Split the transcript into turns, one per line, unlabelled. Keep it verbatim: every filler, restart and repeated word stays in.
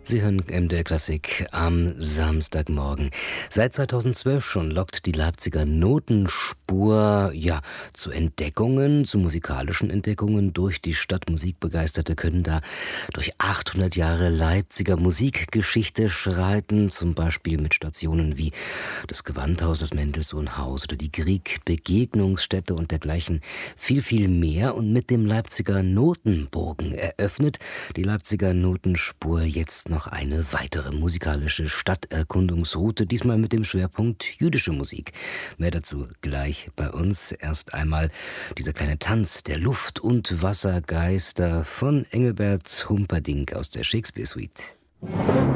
Sie hören M D R Klassik am Samstagmorgen. Seit zweitausendzwölf schon lockt die Leipziger Notenspur ja zu Entdeckungen, zu musikalischen Entdeckungen durch die Stadt. Musikbegeisterte können da durch achthundert Jahre Leipziger Musikgeschichte schreiten, zum Beispiel mit Stationen wie das Gewandhaus, das Mendelssohn-Haus oder die Grieg-Begegnungsstätte und dergleichen viel, viel mehr. Und mit dem Leipziger Notenbogen eröffnet die Leipziger Notenspur jetzt noch eine weitere musikalische Stadterkundungsroute, diesmal mit dem Schwerpunkt jüdische Musik. Mehr dazu gleich bei uns. Erst einmal dieser kleine Tanz der Luft- und Wassergeister von Engelbert Humperdinck aus der Shakespeare Suite.